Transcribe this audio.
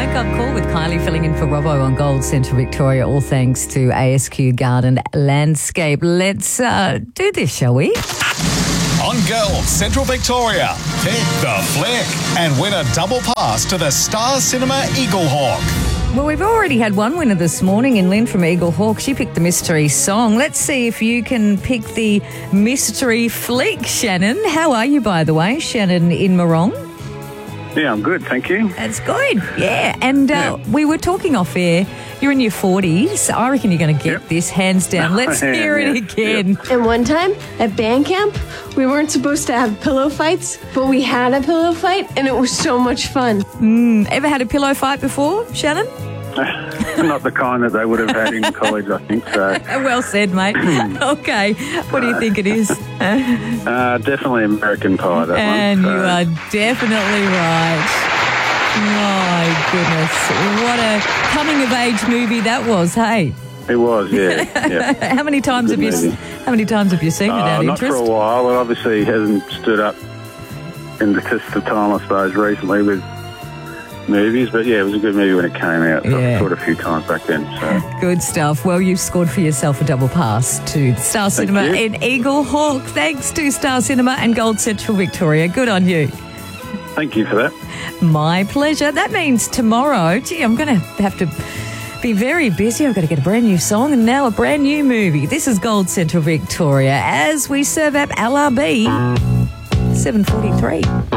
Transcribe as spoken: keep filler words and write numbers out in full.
Wake-up call with Kylie filling in for Robbo on Gold Central Victoria, all thanks to A S Q Garden Landscape. Let's uh, do this, shall we? On Gold Central Victoria, pick the flick and win a double pass to the Star Cinema Eagle Hawk. Well, we've already had one winner this morning in Lynn from Eagle Hawk. She picked the mystery song. Let's see if you can pick the mystery flick, Shannon. How are you, by the way, Shannon in Morong? Yeah, I'm good, thank you. That's good, yeah. And uh, yeah. we were talking off air. You're in your forties. I reckon you're going to get yep. this hands down. Let's hear it yeah. again. Yep. And one time at band camp, we weren't supposed to have pillow fights, but we had a pillow fight, and it was so much fun. Mm, ever had a pillow fight before, Shannon? Not the kind that they would have had in college, I think. So. Well said, mate. Okay, what do you think it is? uh, definitely American Pie, that and one. And you so. are definitely right. My goodness, what a coming-of-age movie that was, hey? It was, yeah. yeah. How many times have movie. you? How many times have you seen it? Uh, Out of not interest? for a while. It obviously hasn't stood up in the test of time, I suppose, recently with movies, but yeah, it was a good movie when it came out. So Yeah. I saw it a few times back then. So. Good stuff. Well, you've scored for yourself a double pass to Star Thank Cinema you. in Eagle Hawk. Thanks to Star Cinema and Gold Central Victoria. Good on you. Thank you for that. My pleasure. That means tomorrow, gee, I'm going to have to be very busy. I've got to get a brand new song and now a brand new movie. This is Gold Central Victoria as we serve up L R B seven forty-three.